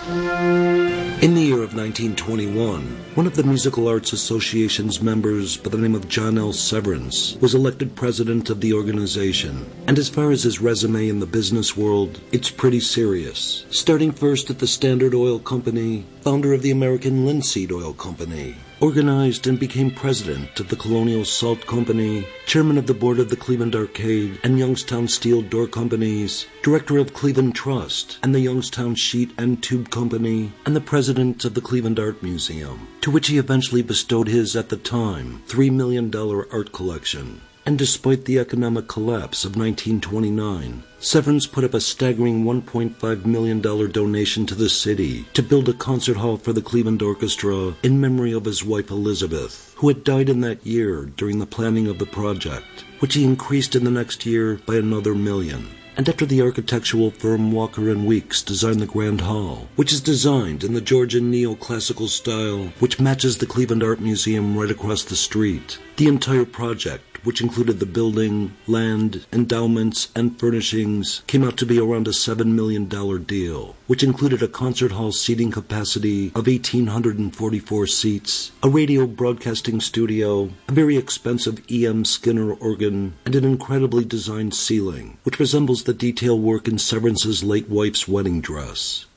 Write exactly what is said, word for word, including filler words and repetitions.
In the year of nineteen twenty-one, one of the Musical Arts Association's members by the name of John L. Severance was elected president of the organization. And as far as his resume in the business world, it's pretty serious. Starting first at the Standard Oil Company, founder of the American Linseed Oil Company, organized and became president of the Colonial Salt Company, chairman of the board of the Cleveland Arcade and Youngstown Steel Door Companies, director of Cleveland Trust and the Youngstown Sheet and Tube Company, and the president of the Cleveland Art Museum, to which he eventually bestowed his, at the time, three million dollars art collection. And despite the economic collapse of nineteen twenty-nine, Severance put up a staggering one point five million dollars donation to the city to build a concert hall for the Cleveland Orchestra in memory of his wife Elizabeth, who had died in that year during the planning of the project, which he increased in the next year by another million. And after the architectural firm Walker and Weeks designed the Grand Hall, which is designed in the Georgian neoclassical style, which matches the Cleveland Art Museum right across the street, the entire project, which included the building, land, endowments, and furnishings, came out to be around a seven million dollars deal, which included a concert hall seating capacity of one thousand eight hundred forty-four seats, a radio broadcasting studio, a very expensive E M Skinner organ, and an incredibly designed ceiling, which resembles the detail work in Severance's late wife's wedding dress.